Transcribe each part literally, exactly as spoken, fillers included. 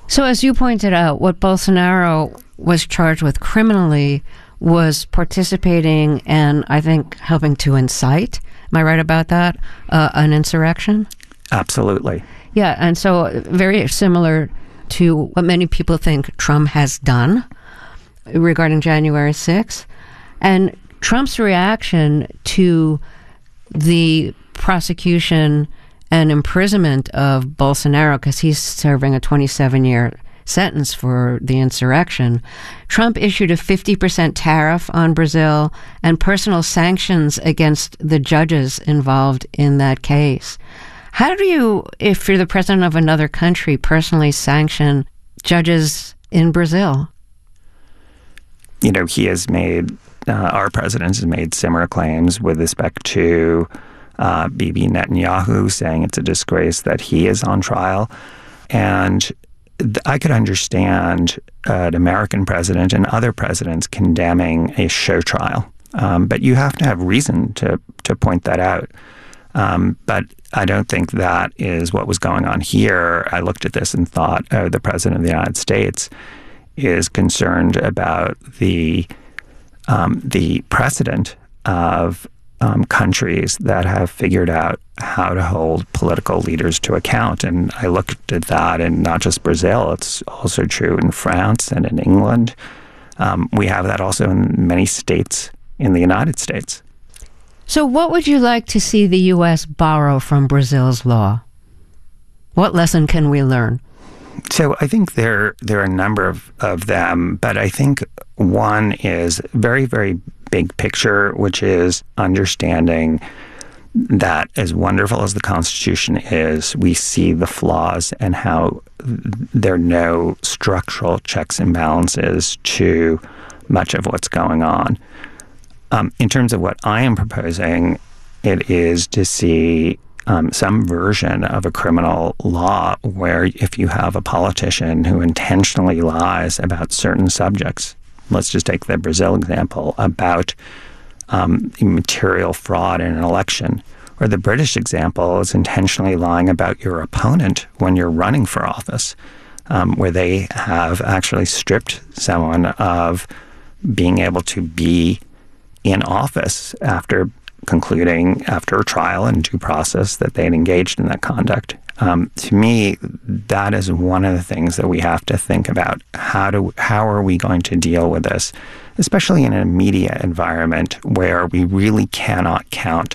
So as you pointed out, what Bolsonaro was charged with criminally was participating and, I think, helping to incite, am I right about that, uh, an insurrection? Absolutely. Yeah, and so very similar to what many people think Trump has done regarding January sixth. And Trump's reaction to the prosecution and imprisonment of Bolsonaro, because he's serving a twenty-seven-year sentence for the insurrection, Trump issued a fifty percent tariff on Brazil and personal sanctions against the judges involved in that case. How do you, if you're the president of another country, personally sanction judges in Brazil? You know, he has made, uh, our president has made similar claims with respect to uh, Bibi Netanyahu, saying it's a disgrace that he is on trial. And I could understand uh, an American president and other presidents condemning a show trial, um, but you have to have reason to to point that out. Um, but I don't think that is what was going on here. I looked at this and thought, oh, the president of the United States is concerned about the um, the precedent of Um, countries that have figured out how to hold political leaders to account. And I looked at that in not just Brazil, it's also true in France and in England. Um, we have that also in many states in the United States. So what would you like to see the U S borrow from Brazil's law? What lesson can we learn? So I think there there are a number of, of them, but I think one is very, very big picture, which is understanding that as wonderful as the Constitution is, we see the flaws and how there are no structural checks and balances to much of what's going on. Um, in terms of what I am proposing, it is to see Um, some version of a criminal law where if you have a politician who intentionally lies about certain subjects, let's just take the Brazil example, about um, material fraud in an election, or the British example is intentionally lying about your opponent when you're running for office, um, where they have actually stripped someone of being able to be in office after concluding after a trial and due process that they had engaged in that conduct. Um, to me, that is one of the things that we have to think about. How do how are we going to deal with this, especially in a media environment where we really cannot count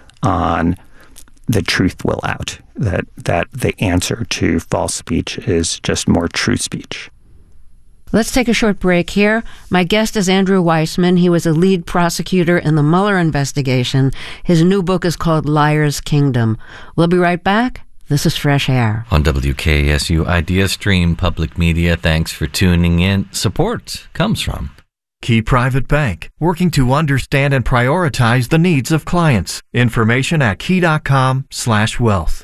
on the truth will out, that that the answer to false speech is just more true speech. Let's take a short break here. My guest is Andrew Weissmann. He was a lead prosecutor in the Mueller investigation. His new book is called Liar's Kingdom. We'll be right back. This is Fresh Air. On W K S U IdeaStream Public Media, thanks for tuning in. Support comes from Key Private Bank, working to understand and prioritize the needs of clients. Information at key.com slash wealth.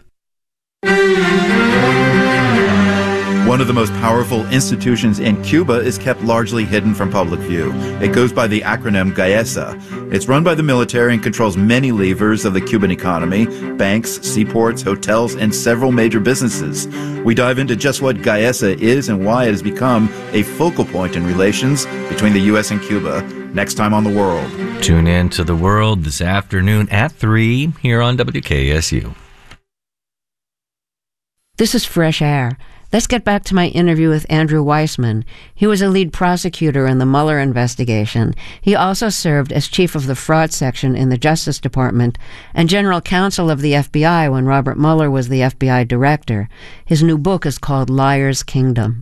One of the most powerful institutions in Cuba is kept largely hidden from public view. It goes by the acronym GAESA. It's run by the military and controls many levers of the Cuban economy: banks, seaports, hotels, and several major businesses. We dive into just what GAESA is and why it has become a focal point in relations between the U S and Cuba. Next time on The World. Tune in to The World this afternoon at three here on W K S U. This is Fresh Air. Let's get back to my interview with Andrew Weissmann. He was a lead prosecutor in the Mueller investigation. He also served as chief of the fraud section in the Justice Department and general counsel of the F B I when Robert Mueller was the F B I director. His new book is called Liar's Kingdom.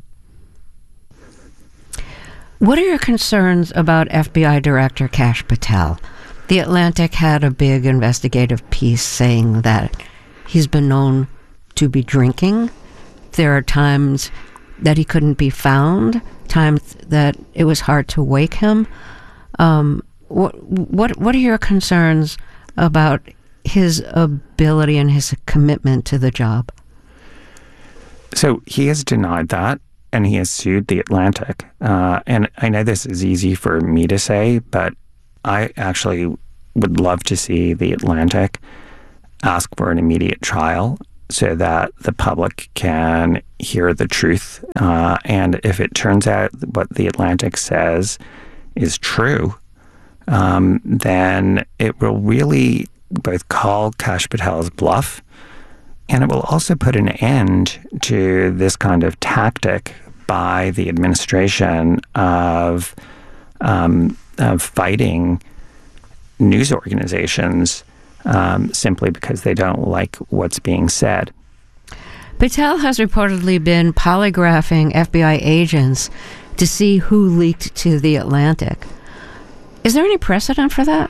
What are your concerns about F B I Director Kash Patel? The Atlantic had a big investigative piece saying that he's been known to be drinking. There are times that he couldn't be found, times that it was hard to wake him. Um, what what what are your concerns about his ability and his commitment to the job? So he has denied that, and he has sued the Atlantic. Uh, and I know this is easy for me to say, but I actually would love to see the Atlantic ask for an immediate trial so that the public can hear the truth. Uh, and if it turns out what the Atlantic says is true, um, then it will really both call Kash Patel's bluff, and it will also put an end to this kind of tactic by the administration of, um, of fighting news organizations Um, simply because they don't like what's being said. Patel has reportedly been polygraphing F B I agents to see who leaked to The Atlantic. Is there any precedent for that?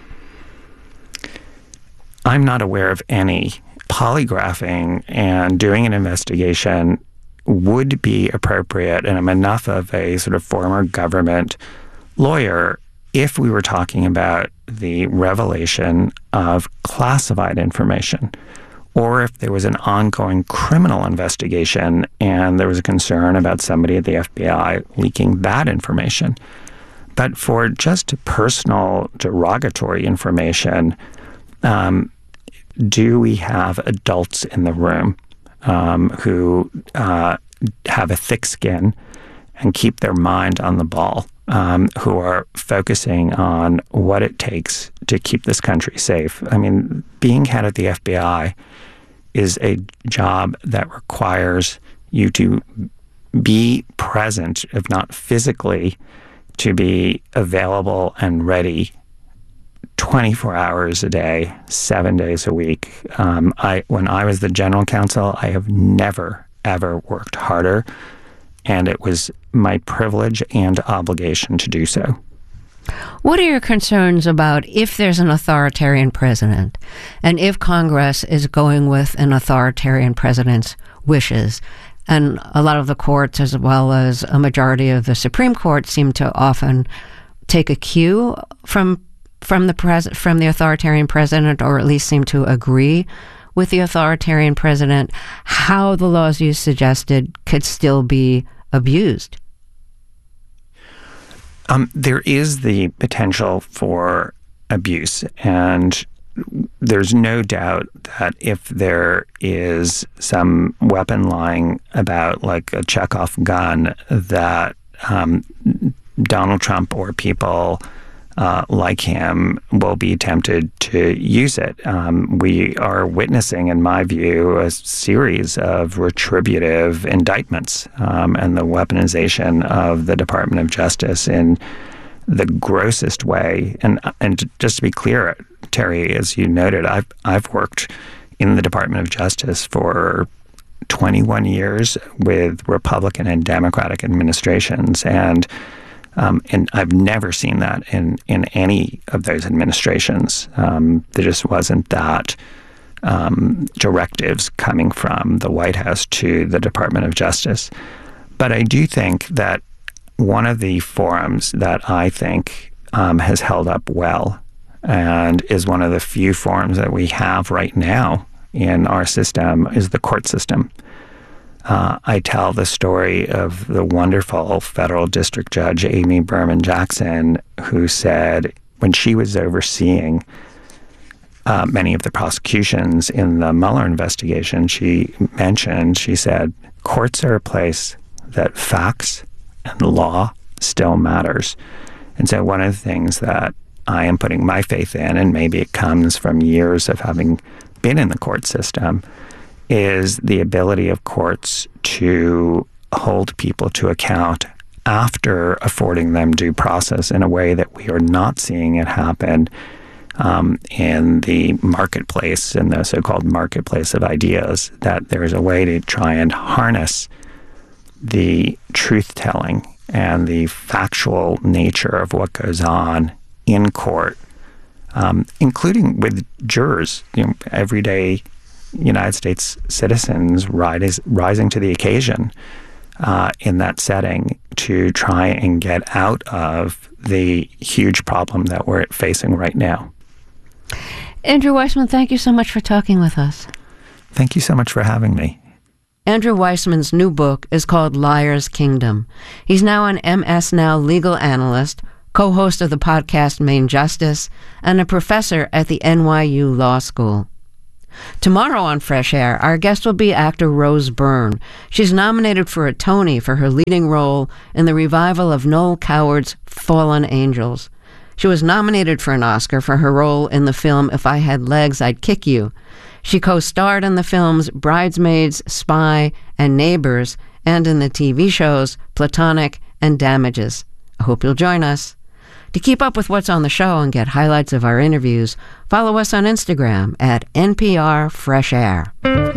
I'm not aware of any. Polygraphing and doing an investigation would be appropriate, and I'm enough of a sort of former government lawyer if we were talking about the revelation of classified information, or if there was an ongoing criminal investigation and there was a concern about somebody at the F B I leaking that information. But for just personal derogatory information, um, do we have adults in the room um, who uh, have a thick skin and keep their mind on the ball? Um, who are focusing on what it takes to keep this country safe. I mean, being head of the F B I is a job that requires you to be present, if not physically, to be available and ready twenty-four hours a day, seven days a week. Um, I, when I was the general counsel, I have never, ever worked harder, and it was my privilege and obligation to do so. What are your concerns about if there's an authoritarian president, and if Congress is going with an authoritarian president's wishes? And a lot of the courts, as well as a majority of the Supreme Court, seem to often take a cue from from the pres- from the authoritarian president, or at least seem to agree with the authoritarian president, how the laws you suggested could still be abused. Um, there is the potential for abuse, and there's no doubt that if there is some weapon lying about, like a Chekhov gun, that um, Donald Trump or people uh, like him will be tempted to use it. Um, we are witnessing, in my view, a series of retributive indictments um, and the weaponization of the Department of Justice in the grossest way. And and just to be clear, Terry, as you noted, I've I've worked in the Department of Justice for twenty-one years with Republican and Democratic administrations, and um, and I've never seen that in in any of those administrations. Um, there just wasn't that um, directives coming from the White House to the Department of Justice. But I do think that one of the forums that I think um, has held up well, and is one of the few forums that we have right now in our system, is the court system. Uh, I tell the story of the wonderful federal district judge, Amy Berman Jackson, who said when she was overseeing uh, many of the prosecutions in the Mueller investigation, she mentioned, she said, courts are a place that facts and law still matters. And so one of the things that I am putting my faith in, and maybe it comes from years of having been in the court system, is the ability of courts to hold people to account after affording them due process in a way that we are not seeing it happen um, in the marketplace, in the so-called marketplace of ideas, that there is a way to try and harness the truth-telling and the factual nature of what goes on in court, um, including with jurors, you know, everyday United States citizens rise, rising to the occasion uh, in that setting to try and get out of the huge problem that we're facing right now. Andrew Weissmann, thank you so much for talking with us. Thank you so much for having me. Andrew Weissmann's new book is called Liar's Kingdom. He's now an M S Now legal analyst, co-host of the podcast Main Justice, and a professor at the N Y U Law School. Tomorrow on Fresh Air, our guest will be actor Rose Byrne. She's nominated for a Tony for her leading role in the revival of Noel Coward's Fallen Angels. She was nominated for an Oscar for her role in the film If I Had Legs, I'd Kick You. She co-starred in the films Bridesmaids, Spy, and Neighbors, and in the T V shows Platonic and Damages. I hope you'll join us. To keep up with what's on the show and get highlights of our interviews, follow us on Instagram at N P R Fresh Air.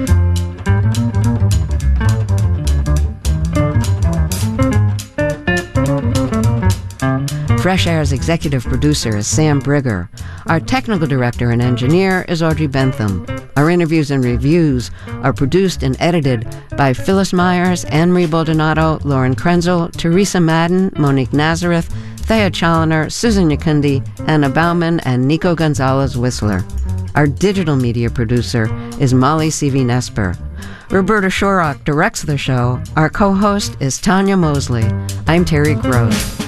Fresh Air's executive producer is Sam Brigger. Our technical director and engineer is Audrey Bentham. Our interviews and reviews are produced and edited by Phyllis Myers, Anne-Marie Baldonado, Lauren Krenzel, Teresa Madden, Monique Nazareth, Thea Challoner, Susan Yakundi, Anna Bauman, and Nico Gonzalez-Whistler. Our digital media producer is Molly C V Nesper. Roberta Shorrock directs the show. Our co-host is Tanya Mosley. I'm Terry Gross.